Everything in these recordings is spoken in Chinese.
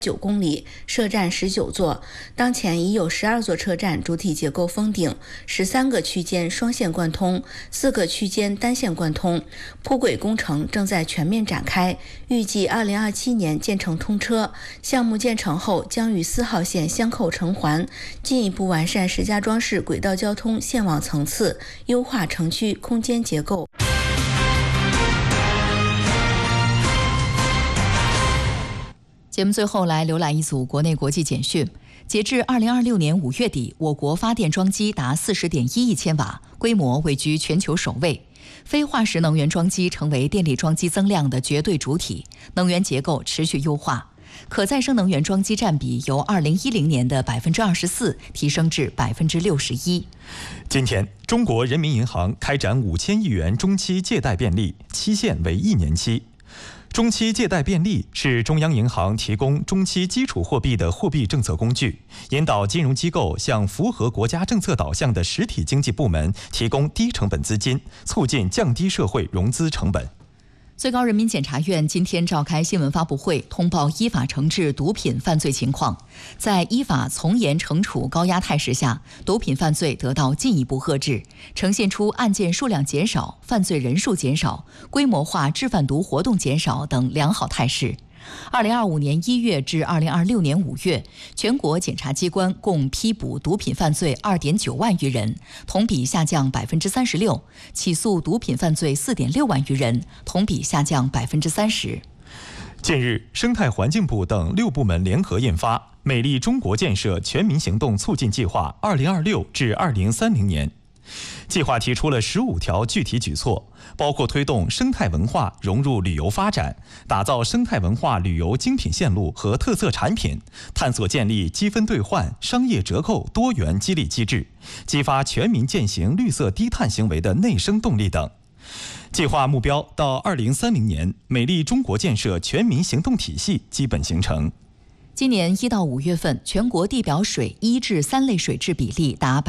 9公里，设站19座。当前已有12座车站主体结构封顶，13个区间双线贯通，4个区间单线贯通。铺轨工程正在全面展开，预计2027年建成通车。项目建成后，将与4号线相扣成环，进一步完善石家庄市轨道交通线网层次，优化城区空间结构。 节目最后来浏览一组国内国际简讯。截至2026年5月底，我国发电装机达40.1亿千瓦，规模位居全球首位。非化石能源装机成为电力装机增量的绝对主体，能源结构持续优化。可再生能源装机占比由2010年的24%提升至61%。 今天，中国人民银行开展5000亿元中期借贷便利，期限为1年期。中期借贷便利是中央银行提供中期基础货币的货币政策工具，引导金融机构向符合国家政策导向的实体经济部门提供低成本资金，促进降低社会融资成本。 最高人民检察院今天召开新闻发布会，通报依法惩治毒品犯罪情况。在依法从严惩处高压态势下，毒品犯罪得到进一步遏制，呈现出案件数量减少、犯罪人数减少、规模化制贩毒活动减少等良好态势。2025年1月至2026年5月，全国检察机关共批捕毒品犯罪2.9万余人，同比下降36%；起诉毒品犯罪4.6万余人，同比下降30%。 近日，生态环境部等6部门联合印发《美丽中国建设全民行动促进计划（2026至2030年）》。计划提出了15条具体举措，包括推动生态文化融入旅游发展，打造生态文化旅游精品线路和特色产品，探索建立积分兑换、商业折扣多元激励机制，激发全民践行绿色低碳行为的内生动力等。计划目标到2030年，美丽中国建设全民行动体系基本形成。 今年1到5月份，全国地表水1至3类水质比例达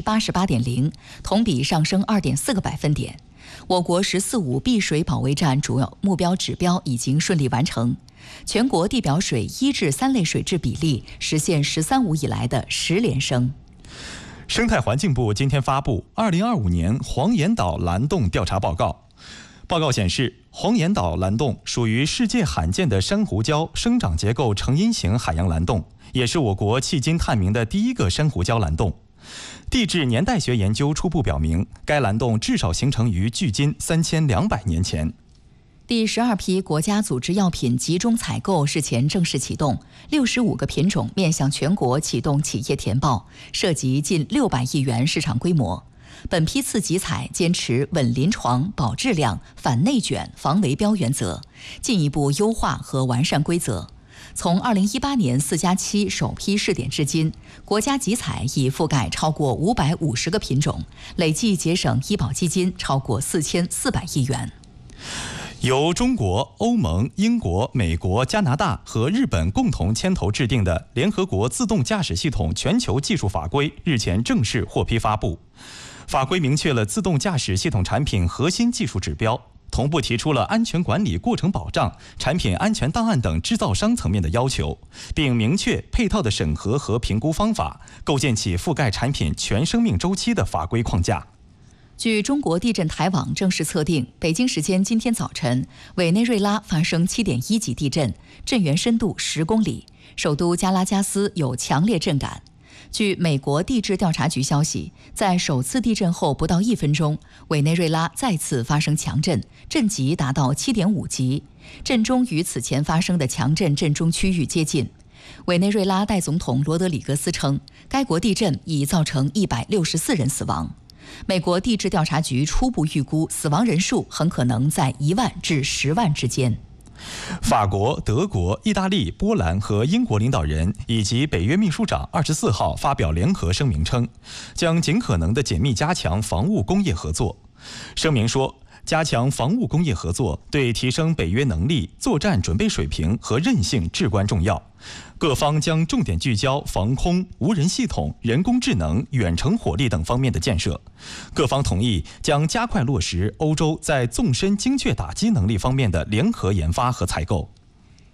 88.0%，同比上升2.4个百分点。我国“14·5”碧水保卫战主要目标指标已经顺利完成，全国地表水1至3类水质比例实现“13·5”以来的10连升。 生态环境部今天发布2025年黄岩岛蓝洞调查报告。报告显示，黄岩岛蓝洞属于世界罕见的珊瑚礁生长结构成因型海洋蓝洞，也是我国迄今探明的第一个珊瑚礁蓝洞。地质年代学研究初步表明，该蓝洞至少形成于距今3200年前。 第12批国家组织药品集中采购日前正式启动，65个品种面向全国启动企业填报，涉及近600亿元市场规模。本批次集采坚持稳临床、保质量、反内卷、防围标原则，进一步优化和完善规则。从2018年4+7首批试点至今，国家集采已覆盖超过550个品种，累计节省医保基金超过4400亿元。 由中国、欧盟、英国、美国、加拿大和日本共同牵头制定的联合国自动驾驶系统全球技术法规日前正式获批发布。法规明确了自动驾驶系统产品核心技术指标，同步提出了安全管理、过程保障、产品安全档案等制造商层面的要求，并明确配套的审核和评估方法，构建起覆盖产品全生命周期的法规框架。 据中国地震台网正式测定，北京时间今天早晨，委内瑞拉发生7.1级地震，震源深度10公里，首都加拉加斯有强烈震感。据美国地质调查局消息，在首次地震后不到1分钟，委内瑞拉再次发生强震，震级达到7.5级，震中与此前发生的强震震中区域接近。委内瑞拉代总统罗德里格斯称，该国地震已造成164人死亡。美国地质调查局初步预估，死亡人数很可能在1万至10万之间。 法国、德国、意大利、波兰和英国领导人以及北约秘书长24号发表联合声明称，将尽可能地紧密加强防务工业合作。声明说，加强防务工业合作对提升北约能力、作战准备水平和韧性至关重要。各方将重点聚焦防空、无人系统、人工智能、远程火力等方面的建设。各方同意将加快落实欧洲在纵深精确打击能力方面的联合研发和采购。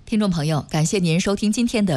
听众朋友，感谢您收听今天的